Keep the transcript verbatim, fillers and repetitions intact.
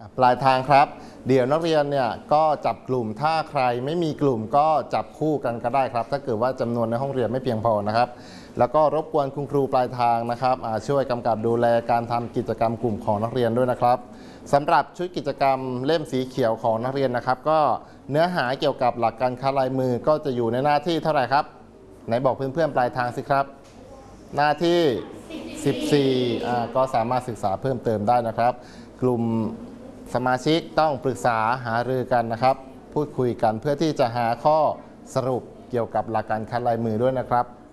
ปลายทางครับเดี๋ยวนักเรียนเนี่ยก็จับกลุ่มถ้าใครไม่มีกลุ่มก็จับคู่กันก็ได้ครับถ้าเกิดว่าจำนวนในห้องเรียนไม่เพียงพอนะครับแล้วก็รบกวนคุณครูปลายทางนะครับช่วยกำกับดูแลการทำกิจกรรมกลุ่มของนักเรียนด้วยนะครับสำหรับชุดกิจกรรมเล่มสีเขียวของนักเรียนนะครับก็เนื้อหาเกี่ยวกับหลักการคัดลายมือก็จะอยู่ในหน้าที่เท่าไหร่ครับไหนบอกเพื่อนๆปลายทางสิครับหน้าที่สิบสี่อ่าก็สามารถศึกษาเพิ่มเติมได้นะครับกลุ่มสมาชิกต้องปรึกษาหารือกันนะครับพูดคุยกันเพื่อที่จะหาข้อสรุปเกี่ยวกับหลักการคัดลายมือด้วยนะครับ